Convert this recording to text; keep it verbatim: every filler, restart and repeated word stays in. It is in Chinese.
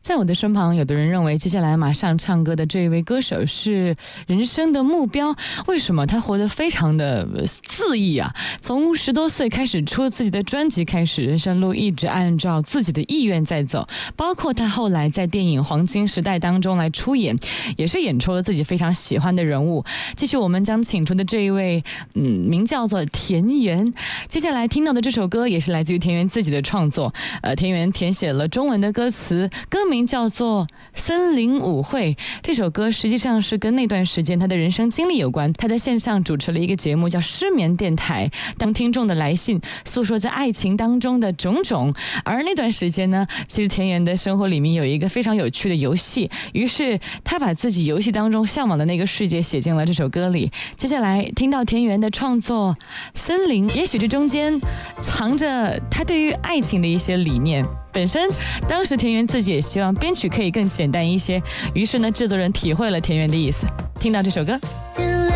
在我的身旁，有的人认为接下来马上唱歌的这一位歌手是人生的目标。为什么？他活得非常的恣意啊！从十多岁开始出自己的专辑开始，人生路一直按照自己的意愿在走。包括他后来在电影《黄金时代》当中来出演，也是演出了自己非常喜欢的人物。继续，我们将请出的这一位，嗯，名叫做田园。接下来听到的这首歌也是来自于田园自己的创作。呃，田园填写了中文的歌词，歌名叫做《森林舞会》。这首歌实际上是跟那段时间他的人生经历有关。他在线上主持了一个节目叫失眠电台，当听众的来信诉说在爱情当中的种种。而那段时间呢，其实田园的生活里面有一个非常有趣的游戏，于是他把自己游戏当中向往的那个世界写进了这首歌里。接下来听到田园的创作《森林》，也许这中间藏着他对于爱情的一些理念。本身当时田园自己也希望编曲可以更简单一些，于是呢制作人体会了田园的意思。听到这首歌。